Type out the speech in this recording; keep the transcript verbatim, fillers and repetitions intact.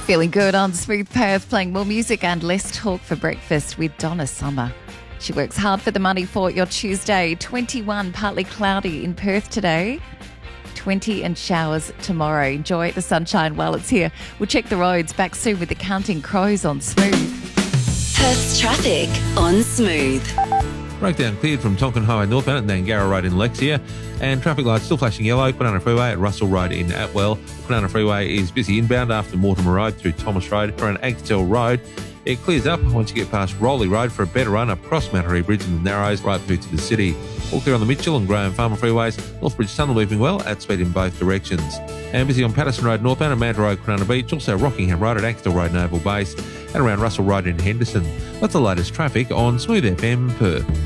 Feeling good on Smooth Perth, playing more music and less talk for breakfast with Donna Summer. She works hard for the money for your Tuesday. twenty-one, partly cloudy in Perth today. twenty and showers tomorrow. Enjoy the sunshine while it's here. We'll check the roads back soon with the Counting Crows on Smooth. Perth's traffic on Smooth. Breakdown cleared from Tonkin Highway northbound at Nangara Road in Lexia, and traffic lights still flashing yellow. Banana Freeway at Russell Road in Atwell. Banana Freeway is busy inbound after Mortimer Road through Thomas Road around Agstell Road. It clears up once you get past Rowley Road for a better run across Mount Harry Bridge in the Narrows right through to the city. All clear on the Mitchell and Graham Farmer freeways. Northbridge Tunnel moving well at speed in both directions. And busy on Patterson Road northbound at Manta Road, Corona Beach. Also Rockingham Road at Axtell Road, Naval Base. And around Russell Road in Henderson. That's the latest traffic on Smooth F M Perth.